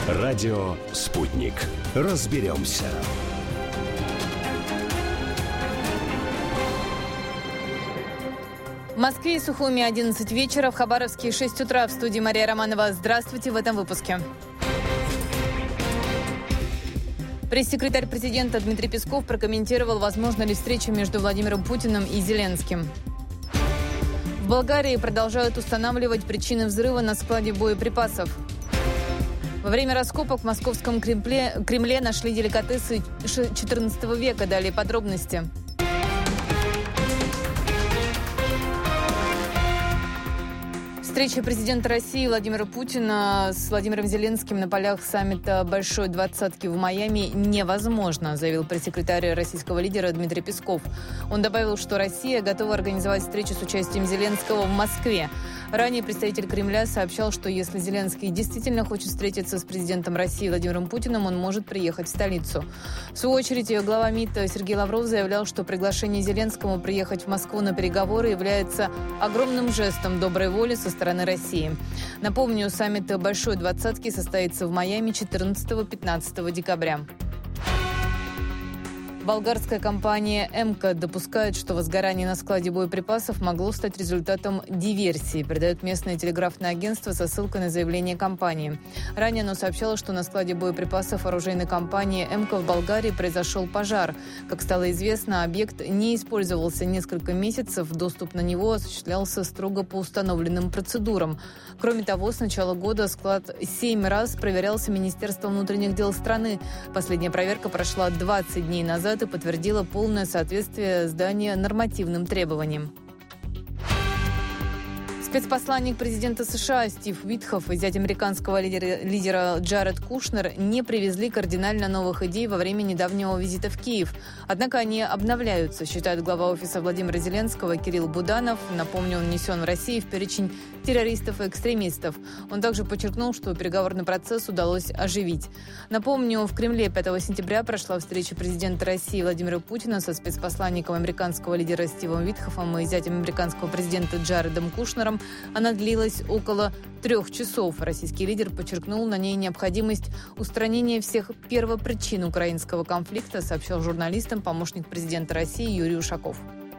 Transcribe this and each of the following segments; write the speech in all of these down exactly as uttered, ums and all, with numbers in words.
Радио «Спутник». Разберемся. В Москве и Сухуми одиннадцать вечера, в Хабаровске шесть утра. В студии Мария Романова. Здравствуйте в этом выпуске. Пресс-секретарь президента Дмитрий Песков прокомментировал, возможно ли встреча между Владимиром Путиным и Зеленским. В Болгарии продолжают устанавливать причины взрыва на складе боеприпасов. Во время раскопок в московском Кремле, Кремле нашли деликатесы четырнадцатого века. Далее подробности. Встреча президента России Владимира Путина с Владимиром Зеленским на полях саммита «Большой двадцатки» в Майами невозможна, заявил пресс-секретарь российского лидера Дмитрий Песков. Он добавил, что Россия готова организовать встречу с участием Зеленского в Москве. Ранее представитель Кремля сообщал, что если Зеленский действительно хочет встретиться с президентом России Владимиром Путиным, он может приехать в столицу. В свою очередь, глава МИД Сергей Лавров заявлял, что приглашение Зеленскому приехать в Москву на переговоры является огромным жестом доброй воли со стороны стороны России. Напомню, саммит «Большой двадцатки» состоится в Майами четырнадцатого-пятнадцатого декабря. Болгарская компания «Эмко» допускает, что возгорание на складе боеприпасов могло стать результатом диверсии, передает местное телеграфное агентство со ссылкой на заявление компании. Ранее оно сообщало, что на складе боеприпасов оружейной компании «Эмко» в Болгарии произошел пожар. Как стало известно, объект не использовался несколько месяцев, доступ на него осуществлялся строго по установленным процедурам. Кроме того, с начала года склад семь раз проверялся Министерством внутренних дел страны. Последняя проверка прошла двадцать дней назад и подтвердила полное соответствие здания нормативным требованиям. Спецпосланник президента США Стив Уитхоф и зять американского лидера, лидера Джаред Кушнер не привезли кардинально новых идей во время недавнего визита в Киев. Однако они обновляются, считает глава офиса Владимира Зеленского Кирилл Буданов. Напомню, он внесен в Россию в перечень террористов и экстремистов. Он также подчеркнул, что переговорный процесс удалось оживить. Напомню, в Кремле пятого сентября прошла встреча президента России Владимира Путина со спецпосланником американского лидера Стивом Уитхофом и зятем американского президента Джаредом Кушнером. Она длилась около трех часов. Российский лидер подчеркнул на ней необходимость устранения всех первопричин украинского конфликта, сообщил журналистам помощник президента России Юрий Ушаков.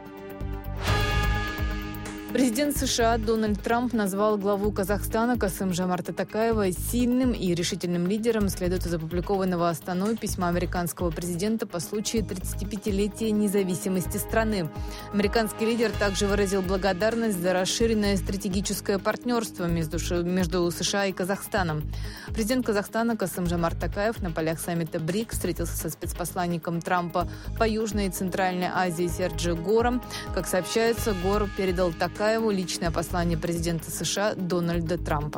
Президент США Дональд Трамп назвал главу Казахстана Касым-Жомарта Токаева сильным и решительным лидером, следует из опубликованного Астаной письма американского президента по случаю тридцатипятилетия независимости страны. Американский лидер также выразил благодарность за расширенное стратегическое партнерство между, между США и Казахстаном. Президент Казахстана Касым-Жомарт Токаев на полях саммита БРИКС встретился со спецпосланником Трампа по Южной и Центральной Азии Серджио Гором. Как сообщается, Гор передал Токаеву личное послание президента США Дональда Трампа.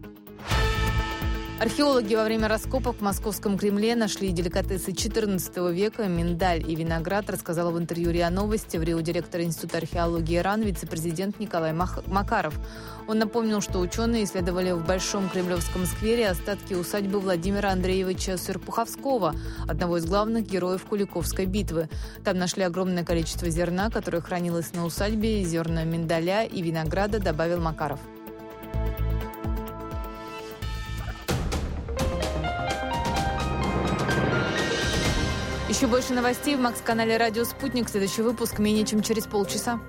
Археологи во время раскопок в московском Кремле нашли деликатесы четырнадцатого века, миндаль и виноград, рассказал в интервью РИА Новости в Рио директор Института археологии РАН вице-президент Николай Макаров. Он напомнил, что ученые исследовали в Большом Кремлевском сквере остатки усадьбы Владимира Андреевича Серпуховского, одного из главных героев Куликовской битвы. Там нашли огромное количество зерна, которое хранилось на усадьбе, зерна миндаля и винограда, добавил Макаров. Еще больше новостей в Макс-канале «Радио Спутник». Следующий выпуск менее чем через полчаса.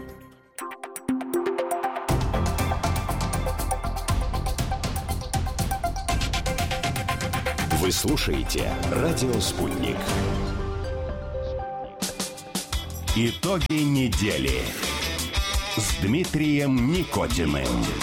Вы слушаете «Радио Спутник». Итоги недели с Дмитрием Никотиным.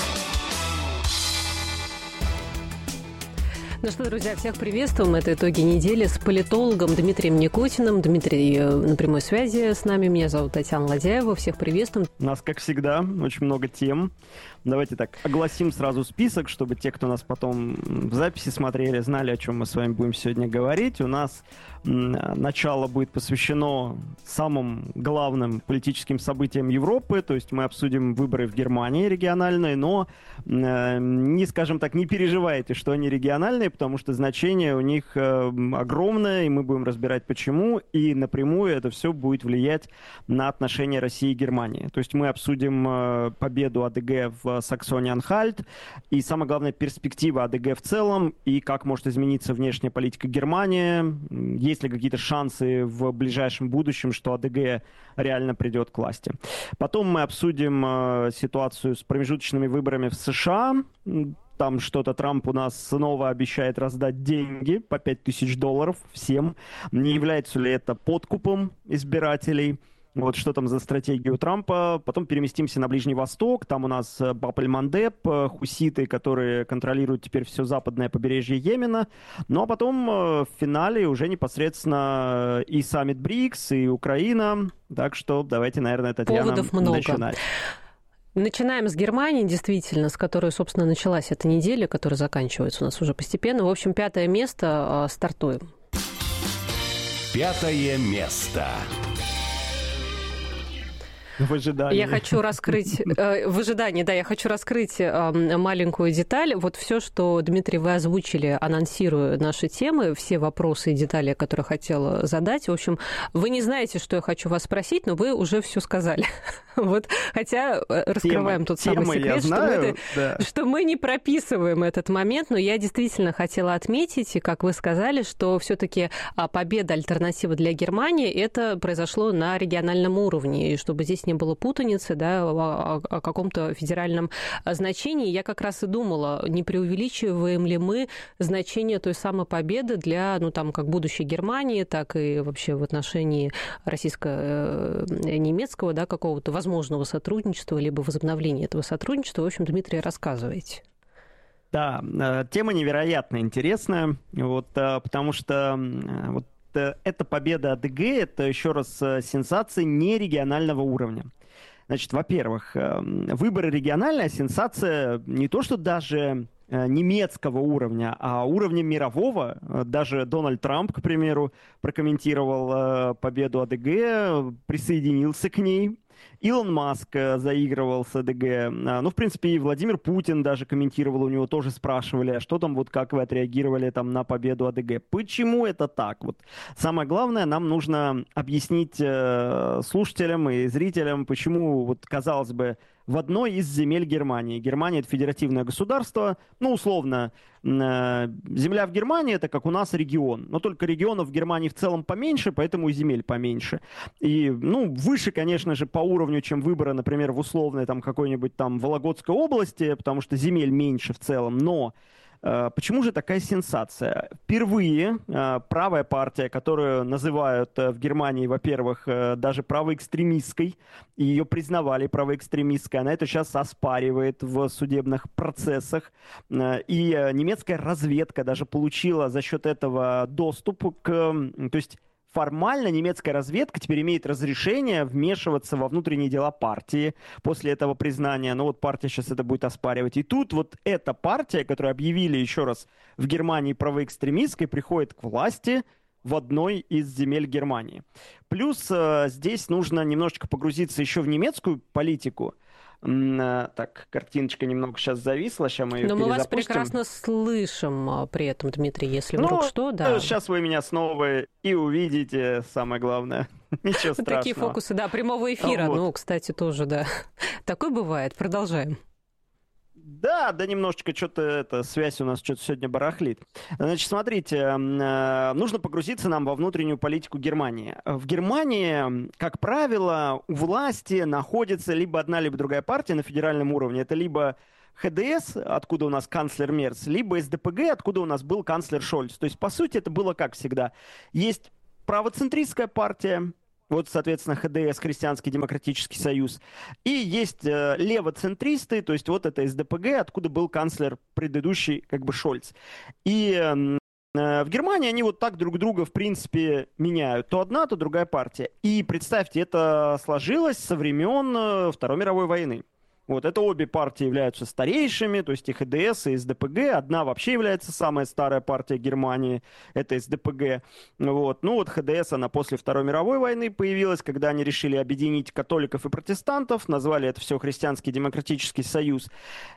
Ну что, друзья, всех приветствуем. Это итоги недели с политологом Дмитрием Никотиным. Дмитрий на прямой связи с нами. Меня зовут Татьяна Ладяева. Всех приветствуем. У нас, как всегда, очень много тем. Давайте так, огласим сразу список, чтобы те, кто нас потом в записи смотрели, знали, о чем мы с вами будем сегодня говорить. У нас начало будет посвящено самым главным политическим событиям Европы, то есть мы обсудим выборы в Германии региональные, но не, скажем так, не переживайте, что они региональные, Украиной, потому что значение у них э, огромное, и мы будем разбирать почему, и напрямую это все будет влиять на отношения России и Германии. То есть мы обсудим э, победу АДГ в Саксонии-Анхальт, и самое главное, перспектива АДГ в целом, и как может измениться внешняя политика Германии, есть ли какие-то шансы в ближайшем будущем, что АДГ реально придет к власти. Потом мы обсудим э, ситуацию с промежуточными выборами в США. Там что-то Трамп у нас снова обещает раздать деньги по пять тысяч долларов всем. Не является ли это подкупом избирателей? Вот что там за стратегия у Трампа. Потом переместимся на Ближний Восток. Там у нас Баб-эль-Мандеб, хуситы, которые контролируют теперь все западное побережье Йемена. Ну а потом в финале уже непосредственно и саммит БРИКС, и Украина. Так что давайте, наверное, Татьяна, поводов много. Начинать. Начинаем с Германии, действительно, с которой, собственно, началась эта неделя, которая заканчивается у нас уже постепенно. В общем, пятое место, стартуем. Пятое место. В ожидании. Я хочу раскрыть, э, в ожидании, да, я хочу раскрыть э, маленькую деталь. Вот все, что, Дмитрий, вы озвучили, анонсируя наши темы, все вопросы и детали, которые хотела задать. В общем, вы не знаете, что я хочу вас спросить, но вы уже все сказали. Вот, хотя раскрываем тот самый секрет, что, знаю, мы, да. что мы не прописываем этот момент, но я действительно хотела отметить, как вы сказали, что все-таки победа, альтернатива для Германии, это произошло на региональном уровне, и чтобы здесь не было путаницы, да, о, о каком-то федеральном значении. Я как раз и думала, не преувеличиваем ли мы значение той самой победы для, ну, там, как будущей Германии, так и вообще в отношении российско-немецкого, да, какого-то возможного сотрудничества, либо возобновления этого сотрудничества. В общем, Дмитрий, рассказывайте. Да, тема невероятно интересная, вот, потому что вот, эта победа АДГ, это еще раз сенсация не регионального уровня. Значит, во-первых, выборы региональная сенсация не то, что даже немецкого уровня, а уровня мирового. Даже Дональд Трамп, к примеру, прокомментировал победу АДГ, присоединился к ней. Илон Маск заигрывал с АДГ. Ну, в принципе, и Владимир Путин даже комментировал, у него тоже спрашивали, а что там, вот как вы отреагировали там на победу АДГ. Почему это так? Вот самое главное, нам нужно объяснить э, слушателям и зрителям, почему, вот, казалось бы, в одной из земель Германии. Германия — это федеративное государство. Ну, условно, земля в Германии — это как у нас регион. Но только регионов в Германии в целом поменьше, поэтому и земель поменьше. И, ну, выше, конечно же, по уровню, чем выборы, например, в условной там какой-нибудь там Вологодской области, потому что земель меньше в целом. Но почему же такая сенсация? Впервые правая партия, которую называют в Германии, во-первых, даже правоэкстремистской, и ее признавали правоэкстремистской, она это сейчас оспаривает в судебных процессах. И немецкая разведка даже получила за счет этого доступ к... То есть формально немецкая разведка теперь имеет разрешение вмешиваться во внутренние дела партии после этого признания. Но вот партия сейчас это будет оспаривать. И тут вот эта партия, которую объявили еще раз в Германии правоэкстремистской, приходит к власти в одной из земель Германии. Плюс здесь нужно немножечко погрузиться еще в немецкую политику. Так, картиночка немного сейчас зависла, сейчас мы ее Но мы вас перезапустим. прекрасно слышим при этом, Дмитрий, если вдруг ну, что, да. Сейчас вы меня снова и увидите, самое главное. Ничего страшного. Такие фокусы, да, прямого эфира. Вот. Ну, кстати, тоже, да. Такое бывает. Продолжаем. Да, да, немножечко что-то эта связь у нас что-то сегодня барахлит. Значит, смотрите, нужно погрузиться нам во внутреннюю политику Германии. В Германии, как правило, у власти находится либо одна, либо другая партия на федеральном уровне. Это либо ХДС, откуда у нас канцлер Мерц, либо СДПГ, откуда у нас был канцлер Шольц. То есть, по сути, это было как всегда. Есть правоцентристская партия, вот, соответственно, ХДС, Христианский демократический союз. И есть э, левоцентристы, то есть вот это СДПГ, откуда был канцлер предыдущий, как бы, Шольц. И э, в Германии они вот так друг друга, в принципе, меняют. То одна, то другая партия. И представьте, это сложилось со времен Второй мировой войны. Вот, это обе партии являются старейшими, то есть и ХДС, и СДПГ. Одна вообще является самая старая партия Германии, это СДПГ. Вот. Ну вот ХДС, она после Второй мировой войны появилась, когда они решили объединить католиков и протестантов, назвали это все Христианский демократический союз.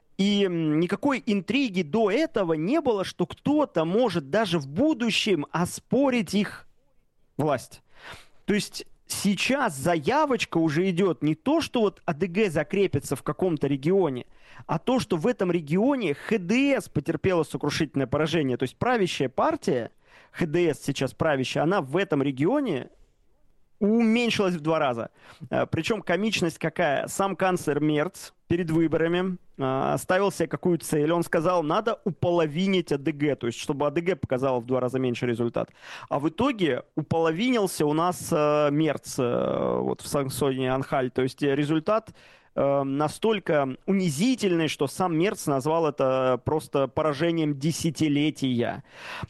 И никакой интриги до этого не было, что кто-то может даже в будущем оспорить их власть. То есть сейчас заявочка уже идет не то, что вот АДГ закрепится в каком-то регионе, а то, что в этом регионе ХДС потерпела сокрушительное поражение. То есть правящая партия, ХДС сейчас правящая, она в этом регионе уменьшилась в два раза. Причем комичность какая? Сам канцлер Мерц перед выборами ставил себе какую цель. Он сказал, надо уполовинить АДГ, то есть чтобы АДГ показала в два раза меньше результат. А в итоге уполовинился у нас Мерц вот в Саксонии-Анхальт. То есть результат настолько унизительный, что сам Мерц назвал это просто поражением десятилетия.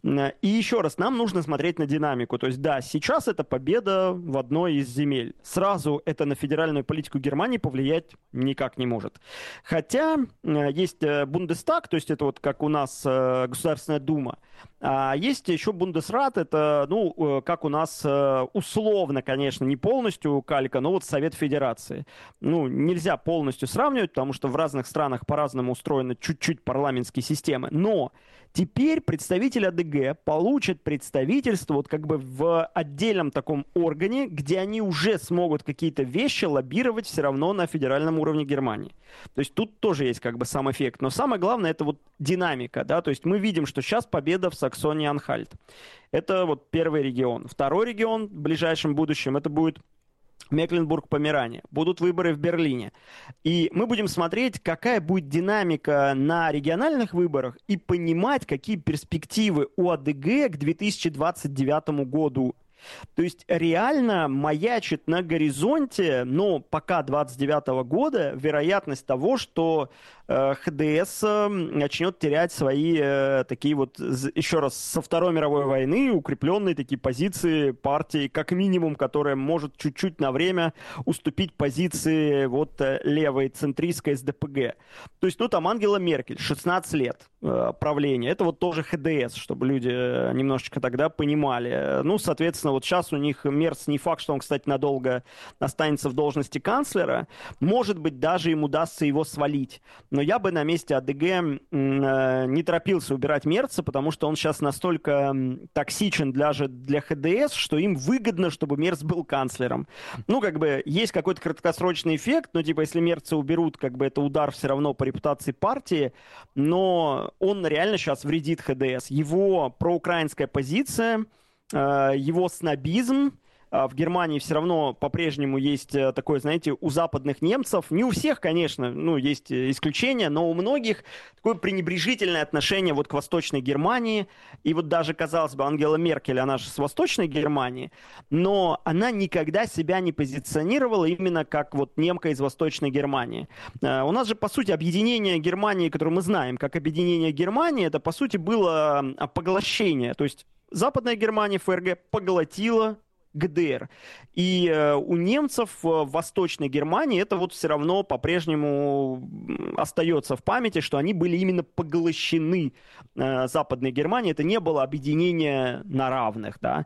И еще раз, нам нужно смотреть на динамику. То есть, да, сейчас это победа в одной из земель. Сразу это на федеральную политику Германии повлиять никак не может. Хотя есть Бундестаг, то есть это вот как у нас Государственная Дума, а есть еще Бундесрат, это, ну, как у нас условно, конечно, не полностью калька, но вот Совет Федерации. Ну, нельзя полностью сравнивать, потому что в разных странах по-разному устроены чуть-чуть парламентские системы. Но теперь представители АДГ получат представительство вот как бы в отдельном таком органе, где они уже смогут какие-то вещи лоббировать все равно на федеральном уровне Германии. То есть тут тоже есть как бы сам эффект. Но самое главное это вот динамика, да, то есть мы видим, что сейчас победа в Саксонии-Анхальт. Это вот первый регион. Второй регион в ближайшем будущем это будет Мекленбург-Померания. Будут выборы в Берлине. И мы будем смотреть, какая будет динамика на региональных выборах и понимать, какие перспективы у АДГ к две тысячи двадцать девятому году. То есть реально маячит на горизонте, но пока двадцать девятого года, вероятность того, что э, ХДС начнет терять свои э, такие вот, еще раз, со Второй мировой войны укрепленные такие позиции партии, как минимум, которая может чуть-чуть на время уступить позиции вот левой центристской СДПГ. То есть, ну там Ангела Меркель, шестнадцать лет э, правления, это вот тоже ХДС, чтобы люди немножечко тогда понимали. Ну, соответственно, вот сейчас у них Мерц, не факт, что он, кстати, надолго останется в должности канцлера. Может быть, даже им удастся его свалить. Но я бы на месте АДГ не торопился убирать Мерца, потому что он сейчас настолько токсичен даже для ХДС, что им выгодно, чтобы Мерц был канцлером. Ну, как бы, есть какой-то краткосрочный эффект, но, типа, если Мерца уберут, как бы, это удар все равно по репутации партии, но он реально сейчас вредит ХДС. Его проукраинская позиция, его снобизм. В Германии все равно по-прежнему есть такое, знаете, у западных немцев, не у всех, конечно, ну, есть исключения, но у многих такое пренебрежительное отношение вот к Восточной Германии. И вот даже, казалось бы, Ангела Меркель, она же с Восточной Германии, но она никогда себя не позиционировала именно как вот немка из Восточной Германии. У нас же, по сути, объединение Германии, которое мы знаем, как объединение Германии, это, по сути, было поглощение, то есть Западная Германия, ФРГ, поглотила ГДР. И э, у немцев в Восточной Германии это вот все равно по-прежнему остается в памяти, что они были именно поглощены э, Западной Германией. Это не было объединение на равных, да.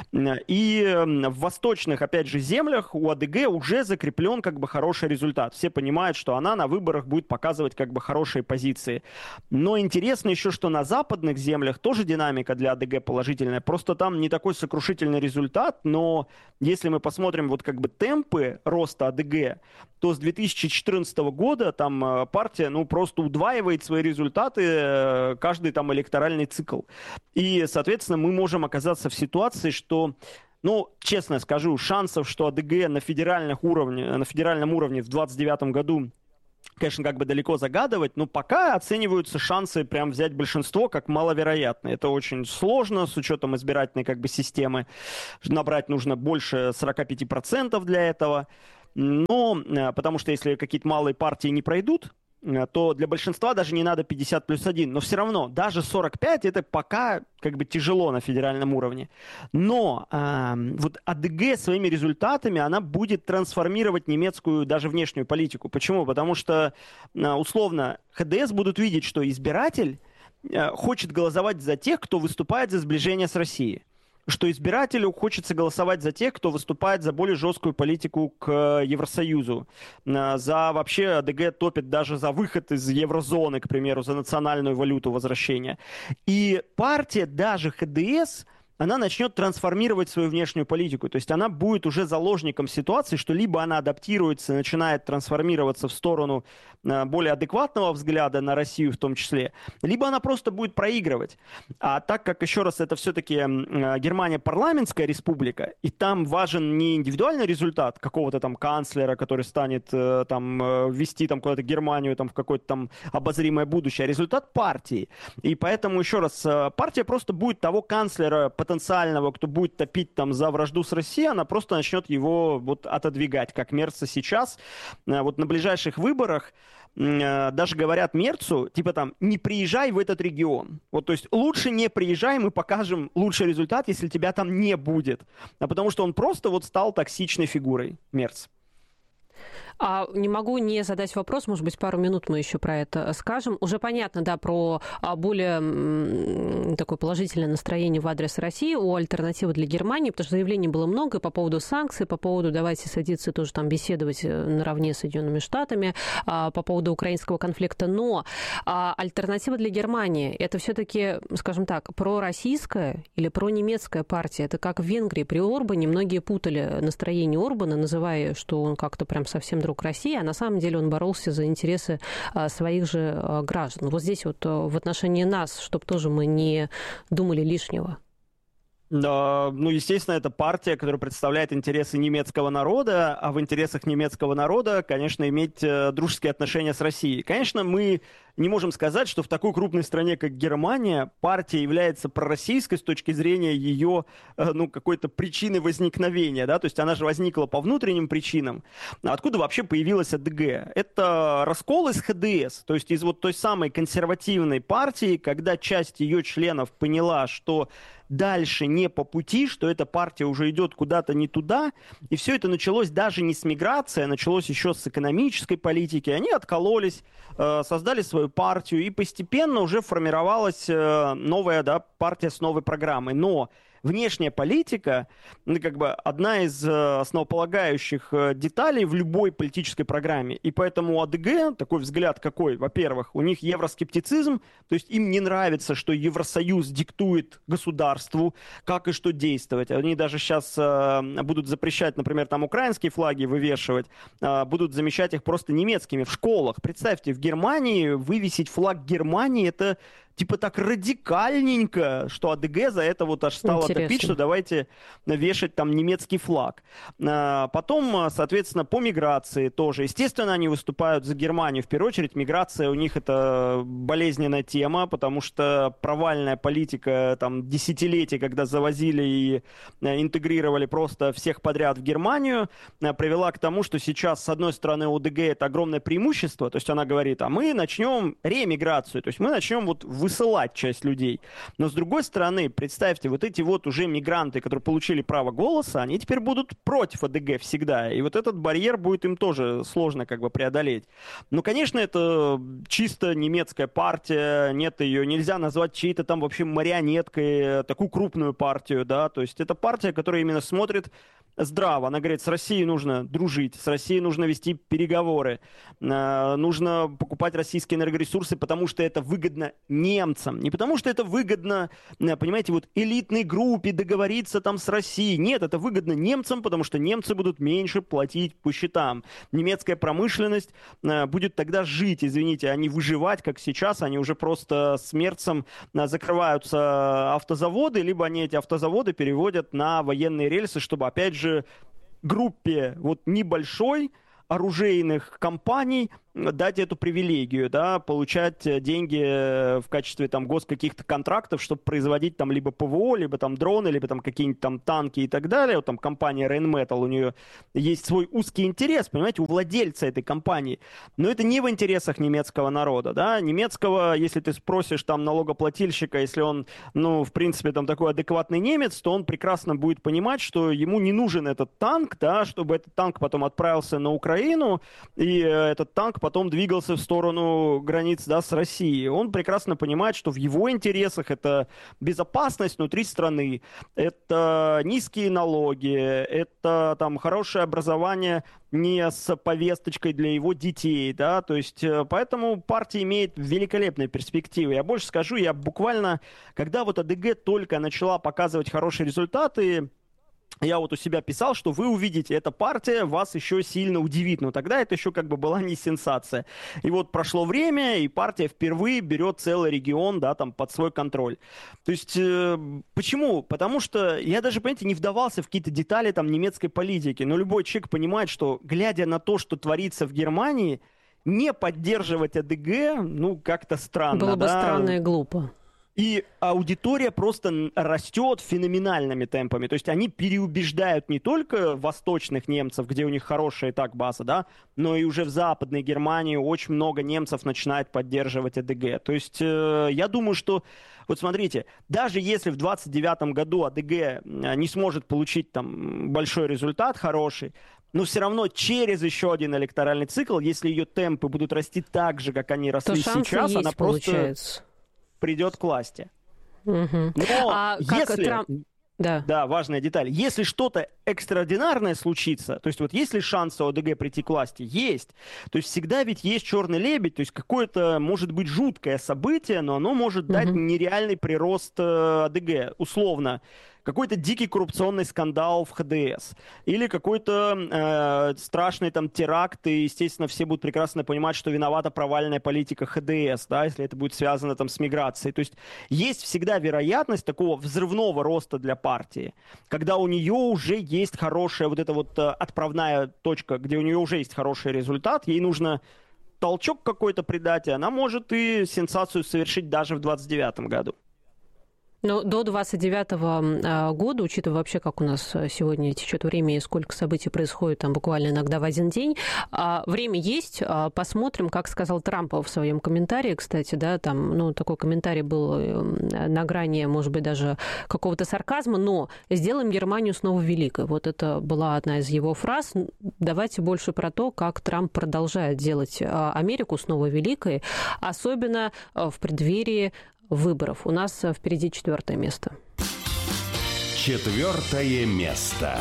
И э, в восточных, опять же, землях у АДГ уже закреплен как бы хороший результат. Все понимают, что она на выборах будет показывать как бы хорошие позиции. Но интересно еще, что на западных землях тоже динамика для АДГ положительная. Просто там не такой сокрушительный результат, но если мы посмотрим вот как бы темпы роста АДГ, то с две тысячи четырнадцатого года там партия, ну, просто удваивает свои результаты каждый там электоральный цикл. И, соответственно, мы можем оказаться в ситуации, что, ну, честно скажу, шансов, что АДГ на федеральных уровне, на федеральном уровне в двадцать девятом году, конечно, как бы далеко загадывать, но пока оцениваются шансы прям взять большинство как маловероятно. Это очень сложно с учетом избирательной как бы системы. Набрать нужно больше сорок пять процентов для этого. Но потому что если какие-то малые партии не пройдут, то для большинства даже не надо пятьдесят плюс один. Но все равно, даже сорок пять это пока как бы тяжело на федеральном уровне. Но э, вот АДГ своими результатами, она будет трансформировать немецкую даже внешнюю политику. Почему? Потому что, э, условно, ХДС будут видеть, что избиратель э, хочет голосовать за тех, кто выступает за сближение с Россией. Что избирателю хочется голосовать за тех, кто выступает за более жесткую политику к Евросоюзу. За вообще АДГ топит даже за выход из еврозоны, к примеру, за национальную валюту возвращения. И партия, даже ХДС, она начнет трансформировать свою внешнюю политику. То есть она будет уже заложником ситуации, что либо она адаптируется, начинает трансформироваться в сторону более адекватного взгляда на Россию в том числе, либо она просто будет проигрывать. А так как, еще раз, это все-таки Германия парламентская республика, и там важен не индивидуальный результат какого-то там канцлера, который станет там вести там куда-то Германию там в какое-то там обозримое будущее, а результат партии. И поэтому, еще раз, партия просто будет того канцлера потенциального, кто будет топить там за вражду с Россией, она просто начнет его вот отодвигать, как Мерца сейчас. Вот на ближайших выборах даже говорят Мерцу, типа там, не приезжай в этот регион. Вот, то есть лучше не приезжай, мы покажем лучший результат, если тебя там не будет. А потому что он просто вот стал токсичной фигурой, Мерц. А не могу не задать вопрос, может быть, пару минут мы еще про это скажем. Уже понятно, да, про более такое положительное настроение в адрес России у альтернативы для Германии, потому что заявлений было много по поводу санкций, по поводу давайте садиться тоже там беседовать наравне с Соединенными Штатами, по поводу украинского конфликта. Но альтернатива для Германии — это все-таки, скажем так, пророссийская или пронемецкая партия. Это как в Венгрии при Орбане. Многие путали настроение Орбана, называя, что он как-то прям совсем друг России, а на самом деле он боролся за интересы своих же граждан. Вот здесь вот в отношении нас, чтобы тоже мы не думали лишнего. Ну, естественно, это партия, которая представляет интересы немецкого народа, а в интересах немецкого народа, конечно, иметь дружеские отношения с Россией. Конечно, мы не можем сказать, что в такой крупной стране, как Германия, партия является пророссийской с точки зрения ее, ну, какой-то причины возникновения, да, то есть она же возникла по внутренним причинам. Откуда вообще появилась АДГ? Это раскол из ХДС, то есть из вот той самой консервативной партии, когда часть ее членов поняла, что дальше не по пути, что эта партия уже идет куда-то не туда, и все это началось даже не с миграции, а началось еще с экономической политики. Они откололись, создали свою партию, и постепенно уже формировалась новая, да, партия с новой программой. Но внешняя политика, ну, как бы одна из основополагающих деталей в любой политической программе. И поэтому у АДГ такой взгляд какой? Во-первых, у них евроскептицизм, то есть им не нравится, что Евросоюз диктует государству, как и что действовать. Они даже сейчас будут запрещать, например, там украинские флаги вывешивать, будут замещать их просто немецкими в школах. Представьте, в Германии вывесить флаг Германии — это типа так радикальненько, что АДГ за это вот аж стало топить, что давайте вешать там немецкий флаг. Потом, соответственно, по миграции тоже. Естественно, они выступают за Германию. В первую очередь, миграция у них это болезненная тема, потому что провальная политика там десятилетий, когда завозили и интегрировали просто всех подряд в Германию, привела к тому, что сейчас, с одной стороны, у АДГ это огромное преимущество, то есть она говорит, а мы начнем ремиграцию, то есть мы начнем вот высылать часть людей. Но, с другой стороны, представьте, вот эти вот уже мигранты, которые получили право голоса, они теперь будут против АДГ всегда. И вот этот барьер будет им тоже сложно как бы преодолеть. Ну, конечно, это чисто немецкая партия, нет, ее нельзя назвать чьей-то там вообще марионеткой, такую крупную партию, да, то есть это партия, которая именно смотрит здраво. Она говорит, с Россией нужно дружить, с Россией нужно вести переговоры, нужно покупать российские энергоресурсы, потому что это выгодно немцам. Не потому что это выгодно, понимаете, вот элитной группе договориться там с Россией. Нет, это выгодно немцам, потому что немцы будут меньше платить по счетам. Немецкая промышленность будет тогда жить, извините, а не выживать, как сейчас. Они уже просто с Мерцем закрываются автозаводы, либо они эти автозаводы переводят на военные рельсы, чтобы опять же группе вот небольшой оружейных компаний дать эту привилегию, да, получать деньги в качестве там гос каких-то контрактов, чтобы производить там либо ПВО, либо там дроны, либо там какие-нибудь там танки и так далее. Вот там компания Rheinmetall, у нее есть свой узкий интерес, понимаете, у владельца этой компании. Но это не в интересах немецкого народа, да, немецкого, если ты спросишь там налогоплательщика, если он, ну, в принципе, там такой адекватный немец, то он прекрасно будет понимать, что ему не нужен этот танк, да, чтобы этот танк потом отправился на Украину, и этот танк потом двигался в сторону границ, да, с Россией. Он прекрасно понимает, что в его интересах это безопасность внутри страны, это низкие налоги, это там хорошее образование не с повесточкой для его детей, да, то есть поэтому партия имеет великолепные перспективы. Я больше скажу, я буквально, когда вот АДГ только начала показывать хорошие результаты, я вот у себя писал, что вы увидите, эта партия вас еще сильно удивит. Но тогда это еще как бы была не сенсация. И вот прошло время, и партия впервые берет целый регион, да, там, под свой контроль. То есть, э, почему? Потому что я даже, понимаете, не вдавался в какие-то детали там немецкой политики. Но любой человек понимает, что, глядя на то, что творится в Германии, не поддерживать АДГ, ну, как-то странно. Было бы да? странно и глупо. И аудитория просто растет феноменальными темпами. То есть они переубеждают не только восточных немцев, где у них хорошая и так база, да, но и уже в Западной Германии очень много немцев начинает поддерживать АДГ. То есть э, я думаю, что, вот смотрите, даже если в двадцать девятом году АДГ не сможет получить там большой результат, хороший, но все равно через еще один электоральный цикл, если ее темпы будут расти так же, как они росли сейчас, есть, она просто... Получается. придет к власти. Угу. Но а если... Трамп... Да. Да, важная деталь. Если что-то экстраординарное случится, то есть вот есть ли шанс у ОДГ прийти к власти? Есть. То есть всегда ведь есть черный лебедь, то есть какое-то, может быть, жуткое событие, но оно может дать угу. нереальный прирост АДГ. Условно, какой-то дикий коррупционный скандал в ХДС, или какой-то э, страшный там теракт, и, естественно, все будут прекрасно понимать, что виновата провальная политика ХДС, да, если это будет связано там с миграцией. То есть есть всегда вероятность такого взрывного роста для партии, когда у нее уже есть хорошая вот эта вот э, отправная точка, где у нее уже есть хороший результат, ей нужно толчок какой-то придать, и она может и сенсацию совершить даже в двадцать девятом году. Но до двадцать девятого года, учитывая вообще, как у нас сегодня течет время и сколько событий происходит там буквально иногда в один день, время есть, посмотрим, как сказал Трамп в своем комментарии, кстати, да, там, ну, такой комментарий был на грани, может быть, даже какого-то сарказма, но сделаем Германию снова великой. Вот это была одна из его фраз. Давайте больше про то, как Трамп продолжает делать Америку снова великой, особенно в преддверии выборов. У нас впереди четвертое место. Четвертое место.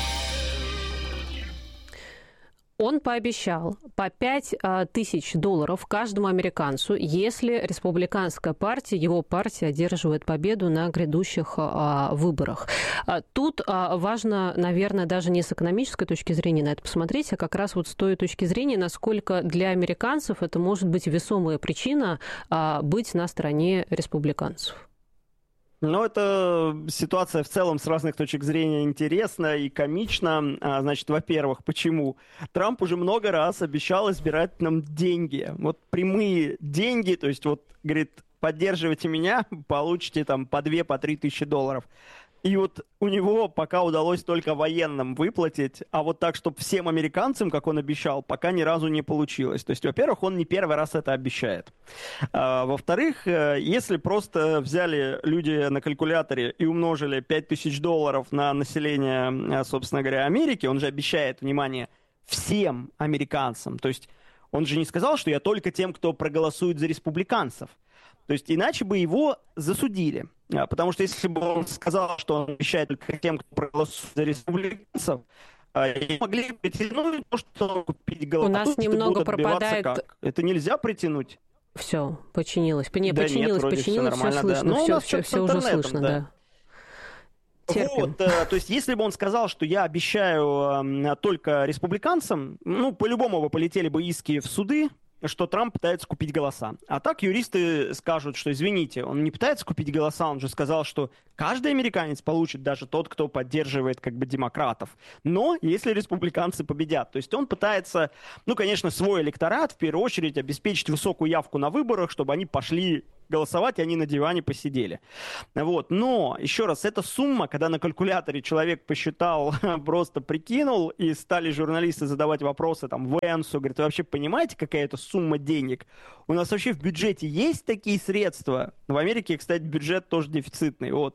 Он пообещал по пять тысяч долларов каждому американцу, если республиканская партия, его партия, одерживает победу на грядущих выборах. Тут важно, наверное, даже не с экономической точки зрения на это посмотреть, а как раз вот с той точки зрения, насколько для американцев это может быть весомая причина быть на стороне республиканцев. Ну, это ситуация в целом с разных точек зрения интересна и комична. Значит, во-первых, почему? Трамп уже много раз обещал избирать нам деньги. Вот прямые деньги, то есть вот, говорит, поддерживайте меня, получите там по две, по три тысячи долларов. И вот у него пока удалось только военным выплатить, а вот так, чтобы всем американцам, как он обещал, пока ни разу не получилось. То есть, во-первых, он не первый раз это обещает. А, во-вторых, если просто взяли люди на калькуляторе и умножили пять тысяч долларов на население, собственно говоря, Америки, он же обещает, внимание, всем американцам. То есть он же не сказал, что я только тем, кто проголосует за республиканцев. То есть иначе бы его засудили. Потому что если бы он сказал, что он обещает только тем, кто проголосует за республиканцев, могли притянуть то, что купить голоса. У нас немного пропадает... Как? Это нельзя притянуть. Все, починилось. Не, да починилось, нет, починилось, все, все слышно, да. все, все, все уже слышно, да. да. Вот, э, то есть, если бы он сказал, что я обещаю э, только республиканцам, ну, по-любому бы полетели бы иски в суды, что Трамп пытается купить голоса. А так юристы скажут, что, извините, он не пытается купить голоса, он же сказал, что Каждый американец получит, даже тот, кто поддерживает как бы демократов. Но если республиканцы победят, то есть он пытается, ну, конечно, свой электорат в первую очередь обеспечить высокую явку на выборах, чтобы они пошли голосовать, и они на диване посидели. Вот. Но, еще раз, эта сумма, когда на калькуляторе человек посчитал, просто прикинул, и стали журналисты задавать вопросы там Венсу, говорят, вы вообще понимаете, какая это сумма денег? У нас вообще в бюджете есть такие средства? В Америке, кстати, бюджет тоже дефицитный. Вот.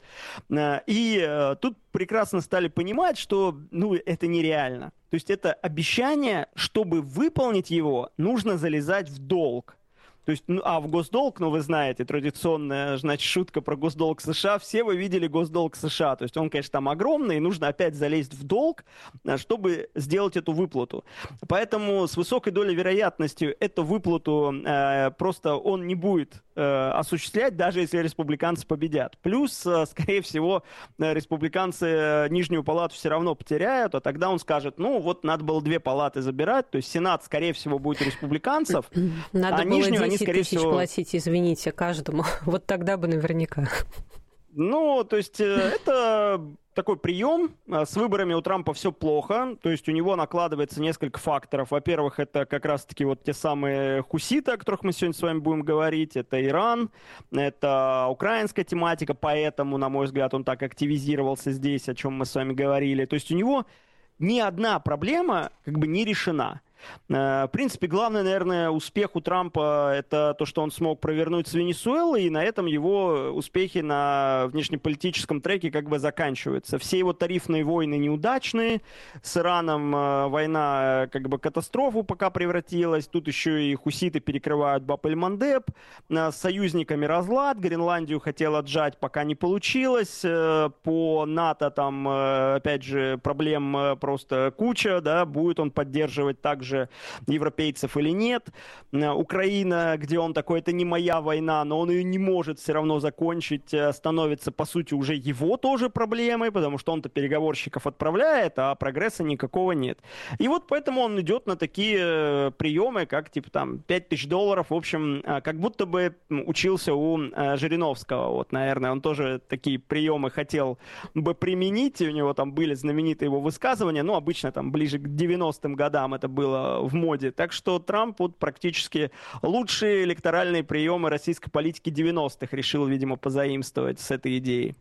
И тут прекрасно стали понимать, что ну, это нереально. То есть это обещание, чтобы выполнить его, нужно залезать в долг. То есть, ну, а в госдолг, ну, вы знаете, традиционная, значит, шутка про госдолг США, все вы видели госдолг США, то есть он, конечно, там огромный, и нужно опять залезть в долг, чтобы сделать эту выплату. Поэтому с высокой долей вероятности эту выплату э, просто он не будет э, осуществлять, даже если республиканцы победят. Плюс, э, скорее всего, республиканцы Нижнюю палату все равно потеряют, а тогда он скажет, ну, вот надо было две палаты забирать, то есть Сенат, скорее всего, будет у республиканцев, надо а Нижнюю они, скорее тысяч всего... платить, извините, каждому. Вот тогда бы наверняка. Ну, то есть это такой прием. С выборами у Трампа все плохо. То есть у него накладывается несколько факторов. Во-первых, это как раз-таки вот те самые хуситы, о которых мы сегодня с вами будем говорить. Это Иран, это украинская тематика. Поэтому, на мой взгляд, он так активизировался здесь, о чем мы с вами говорили. То есть у него ни одна проблема как бы не решена. В принципе, главный, наверное, успех у Трампа – это то, что он смог провернуть с Венесуэлой, и на этом его успехи на внешнеполитическом треке как бы заканчиваются. Все его тарифные войны неудачные, с Ираном война как бы катастрофу пока превратилась, тут еще и хуситы перекрывают Баб-эль-Мандеб, с союзниками разлад, Гренландию хотел отжать, пока не получилось, по НАТО там, опять же, проблем просто куча, да, будет он поддерживать также европейцев или нет. Украина, где он такой, это не моя война, но он ее не может все равно закончить, становится, по сути, уже его тоже проблемой, потому что он-то переговорщиков отправляет, а прогресса никакого нет. И вот поэтому он идет на такие приемы, как, типа, там, пять тысяч долларов, в общем, как будто бы учился у Жириновского, вот, наверное, он тоже такие приемы хотел бы применить, и у него там были знаменитые его высказывания, ну, обычно там ближе к девяностым годам это было в моде. Так что Трамп вот практически лучшие электоральные приемы российской политики девяностых решил, видимо, позаимствовать с этой идеей.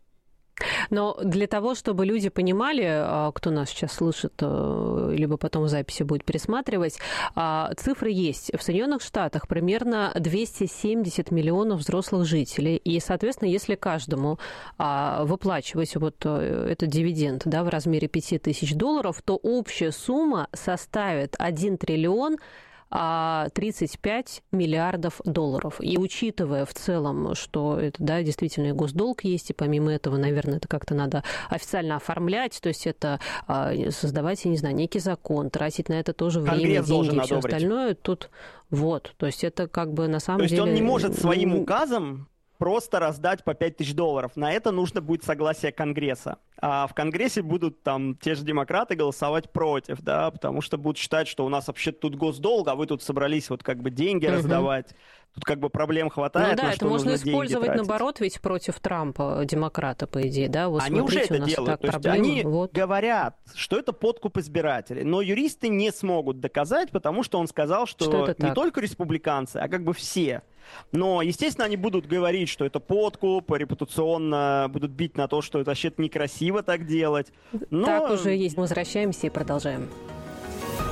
Но для того, чтобы люди понимали, кто нас сейчас слышит, либо потом в записи будет пересматривать, цифры есть. В Соединенных Штатах примерно двести семьдесят миллионов взрослых жителей. И, соответственно, если каждому выплачивать вот этот дивиденд, да, в размере пять тысяч долларов, то общая сумма составит один триллион тридцать пять миллиардов долларов. И учитывая в целом, что это, да, действительно и госдолг есть, и помимо этого, наверное, это как-то надо официально оформлять, то есть это создавать, я не знаю, некий закон, тратить на это тоже время, деньги и все остальное. Тут вот, то есть это как бы на самом деле... То есть он не может своим указом просто раздать по пять тысяч долларов. На это нужно будет согласие Конгресса. А в Конгрессе будут там те же демократы голосовать против, да, потому что будут считать, что у нас вообще тут госдолг, а вы тут собрались вот как бы деньги угу. раздавать. Тут как бы проблем хватает, ну, да, на это что можно нужно использовать, деньги наоборот, ведь против Трампа, демократа, по идее, да? Вот они уже это делают. То есть они вот. говорят, что это подкуп избирателей, но юристы не смогут доказать, потому что он сказал, что, что не так? Только республиканцы, а как бы все. Но, естественно, они будут говорить, что это подкуп, репутационно будут бить на то, что это вообще некрасиво так делать. Но... Так уже есть. Мы возвращаемся и продолжаем.